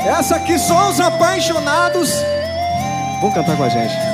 Essa aqui só os apaixonados vão cantar com a gente.